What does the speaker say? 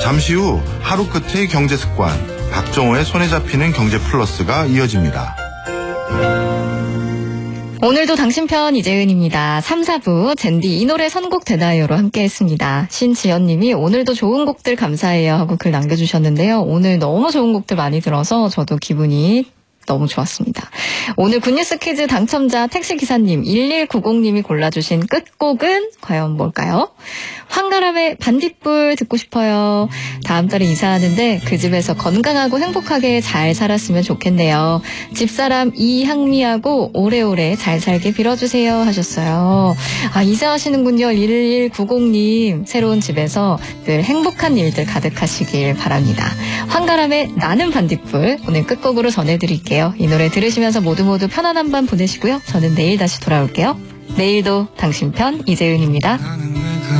잠시 후 하루 끝의 경제 습관, 박정호의 손에 잡히는 경제 플러스가 이어집니다. 오늘도 당신 편 이재은입니다. 3, 4부 젠디 이 노래 선곡 되나요로 함께했습니다. 신지연님이 오늘도 좋은 곡들 감사해요 하고 글 남겨주셨는데요. 오늘 너무 좋은 곡들 많이 들어서 저도 기분이 너무 좋았습니다. 오늘 굿뉴스 퀴즈 당첨자 택시기사님 1190님이 골라주신 끝곡은 과연 뭘까요? 황가람의 반딧불 듣고 싶어요. 다음 달에 이사하는데 그 집에서 건강하고 행복하게 잘 살았으면 좋겠네요. 집사람 이향미하고 오래오래 잘 살게 빌어주세요 하셨어요. 이사하시는군요. 1190님. 새로운 집에서 늘 행복한 일들 가득하시길 바랍니다. 황가람의 나는 반딧불 오늘 끝곡으로 전해드릴게요. 이 노래 들으시면서 모두 편안한 밤 보내시고요. 저는 내일 다시 돌아올게요. 내일도 당신 편 이재은입니다.